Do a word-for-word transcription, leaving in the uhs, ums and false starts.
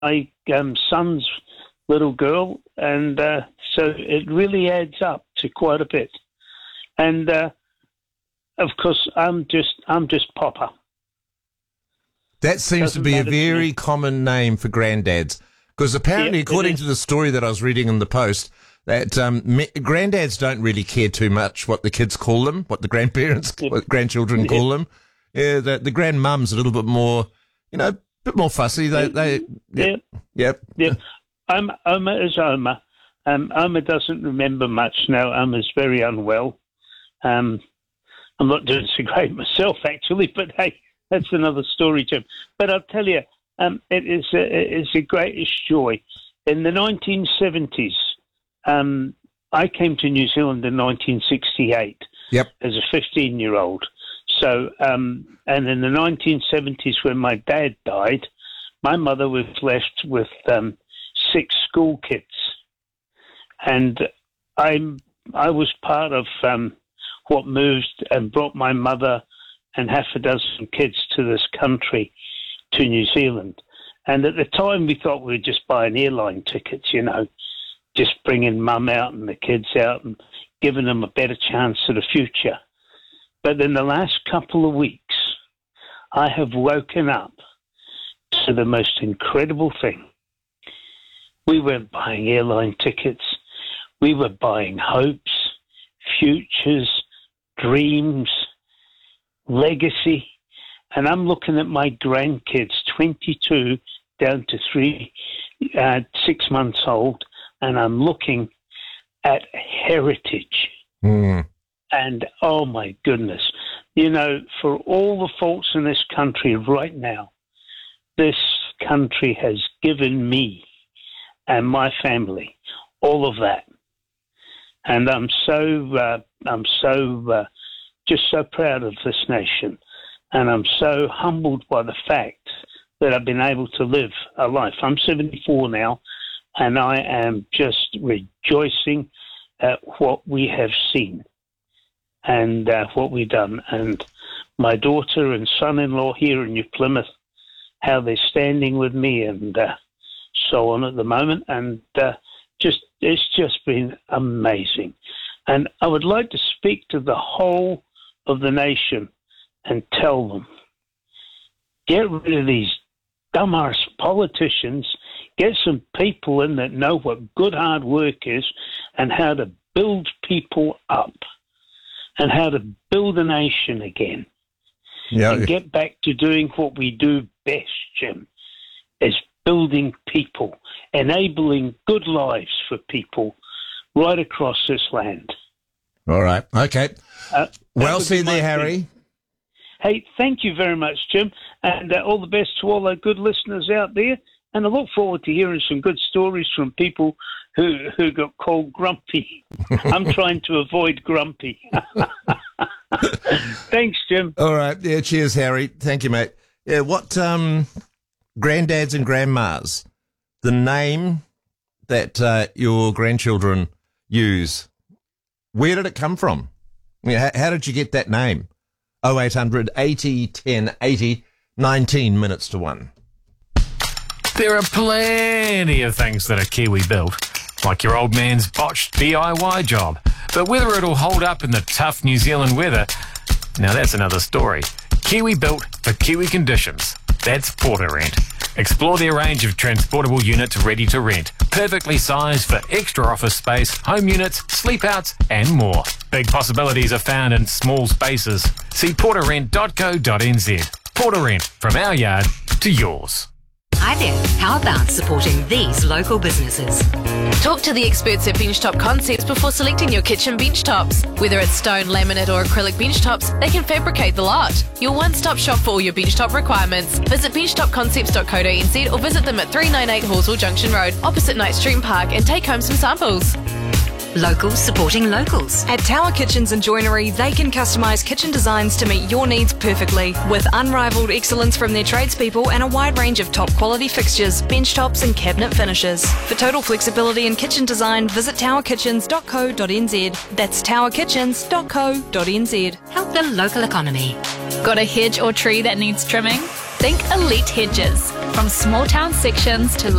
my um, son's little girl, and uh, so it really adds up to quite a bit. And uh, of course, I'm just I'm just Papa. That seems Doesn't to be a matter to very me. common name for granddads, because apparently, Yeah, it according is. to the story that I was reading in the Post, that um, me- granddads don't really care too much what the kids call them, what the grandparents, Yep. what grandchildren call them. Yeah, the, the grandmum's a little bit more, you know, a bit more fussy. They, they, Yeah, yep. yeah. Oma, Oma is Oma. Um, Oma doesn't remember much now. Oma's very unwell. Um, I'm not doing so great myself, actually, but hey, that's another story, Jim. But I'll tell you, um, it is a, it is a greatest joy. In the nineteen seventies, um, I came to New Zealand in nineteen sixty-eight Yep. as a fifteen-year-old. So, um, and in the nineteen seventies, when my dad died, my mother was left with um, six school kids, and I I was part of um, what moved and brought my mother and half a dozen kids to this country, to New Zealand. And at the time, we thought we were just buying airline tickets, you know, just bringing mum out and the kids out and giving them a better chance at a future. But in the last couple of weeks, I have woken up to the most incredible thing. We weren't buying airline tickets. We were buying hopes, futures, dreams, legacy. And I'm looking at my grandkids, twenty-two down to three, uh, six months old, and I'm looking at heritage. Mm. And oh my goodness, you know, for all the faults in this country right now, this country has given me and my family all of that. And I'm so, uh, I'm so, uh, just so proud of this nation. And I'm so humbled by the fact that I've been able to live a life. I'm seventy-four now, and I am just rejoicing at what we have seen and uh, what we've done. And my daughter and son-in-law here in New Plymouth, how they're standing with me and uh, so on at the moment. And uh, just it's just been amazing. And I would like to speak to the whole of the nation and tell them, get rid of these dumbass politicians, get some people in that know what good hard work is and how to build people up and how to build a nation again. Yeah. And get back to doing what we do best, Jim, is building people, enabling good lives for people right across this land. All right. Okay. Uh, that Well would be said my there, thing. Harry. Hey, thank you very much, Jim, and uh, all the best to all our good listeners out there. And I look forward to hearing some good stories from people who, who got called grumpy. I'm trying to avoid grumpy. Thanks, Jim. All right. Yeah, cheers, Harry. Thank you, mate. Yeah, what um, granddads and grandmas, the name that uh, your grandchildren use, where did it come from? Yeah, how, how did you get that name? oh eight hundred eighty ten eighty, nineteen minutes to one. There are plenty of things that are Kiwi built, like your old man's botched D I Y job. But whether it'll hold up in the tough New Zealand weather, now that's another story. Kiwi built for Kiwi conditions. That's Portarent. Explore their range of transportable units ready to rent, perfectly sized for extra office space, home units, sleep outs, and more. Big possibilities are found in small spaces. See portarent dot co dot n z. Portarent, from our yard to yours. Hi there. How about supporting these local businesses? Talk to the experts at Benchtop Concepts before selecting your kitchen bench tops. Whether it's stone, laminate or acrylic bench tops, they can fabricate the lot. Your one-stop shop for all your bench top requirements. Visit benchtop concepts dot co dot n z or visit them at three ninety-eight Horsell Junction Road, opposite Knight Stream Park, and take home some samples. Locals supporting locals. At Tower Kitchens and Joinery, they can customise kitchen designs to meet your needs perfectly. With unrivaled excellence from their tradespeople and a wide range of top quality fixtures, bench tops and cabinet finishes. For total flexibility in kitchen design, visit tower kitchens dot co dot n z. That's tower kitchens dot co dot n z. Help the local economy. Got a hedge or tree that needs trimming? Think Elite Hedges. From small town sections to